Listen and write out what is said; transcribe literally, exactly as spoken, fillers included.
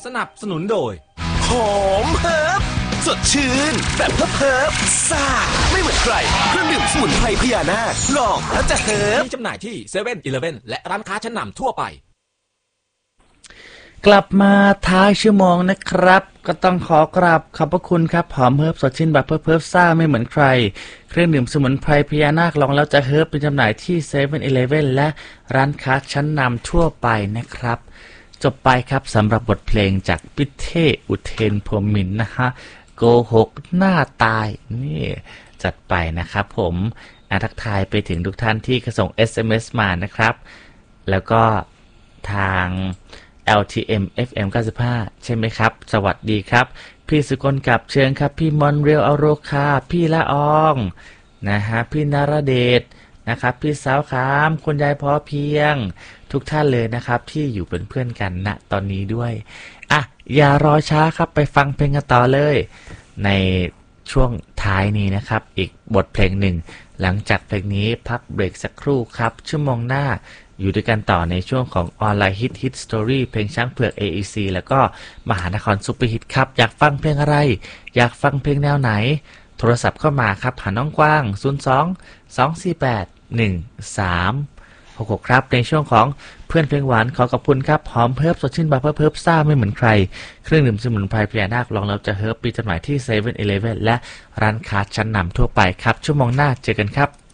นับสนุนโดยหอมเฮิร์บสดชื่นแบบเฮิร์บเฮิร์บซ่าไม่เหมือนใครเครื่องดื่มสมุนไพรพญานาคลองแล้วจะเฮิร์บมีจำหน่ายที่เซเว่นอีเลฟเว่นและร้านค้าชั้นนำทั่วไปกลับมาท้ายชั่วโมงนะครับก็ต้องขอกราบขอบพระคุณครับหอมเฮิร์บสดชื่นแบบเฮิร์บเฮิร์บซ่าไม่เหมือนใครเครื่องดื่มสมุนไพรพญานาคลองแล้วจะเฮิร์บเป็นจำหน่ายที่เซเว่นอีเลฟเว่นและร้านค้าชั้นนำทั่วไปนะครับจบไปครับสำหรับบทเพลงจากพิเทพอุเทนพรหมินทร์นะฮะโกหกหน้าตายนี่จัดไปนะครับผมอาทักทายไปถึงทุกท่านที่ส่ง เอส เอ็ม เอส มานะครับแล้วก็ทาง แอล ที เอ็ม เอฟ เอ็ม เก้าสิบห้าใช่ไหมครับสวัสดีครับพี่สุกลกับเชิญครับพี่มอนเรียวอโรคาพี่ละอองนะฮะพี่นรเดชนะครับพี่สาวขามคุณยายพอเพียงทุกท่านเลยนะครับที่อยู่เป็นเพื่อนกันณตอนนี้ด้วยอ่ะอย่ารอช้าครับไปฟังเพลงกันต่อเลยในช่วงท้ายนี้นะครับอีกบทเพลงหนึ่งหลังจากเพลงนี้พักเบรกสักครู่ครับชั่วโมงหน้าอยู่ด้วยกันต่อในช่วงของออนไลน์ฮิตฮิตสตอรี่เพลงช้างเผือก เอ อี ซี แล้วก็มหานครซุปเปอร์ฮิตครับอยากฟังเพลงอะไรอยากฟังเพลงแนวไหนโทรศัพท์เข้ามาครับหาน้องกว้างศูนย์ สอง สอง สี่ แปด หนึ่ง สาม หก หกครับในช่วงของเพื่อนเพลงหวานขอขอบคุณครับหอมเฮิร์บสดชื่นบาร์เพิร์บซ่าไม่เหมือนใครเครื่องดื่มสมุนไพรพญานาคลองแล้วจะเฮิร์บปีจำหน่ายที่เซเว่นอีเลฟเว่นและร้านค้าชั้นนำทั่วไปครับชั่วโมงหน้าเจอกันครับ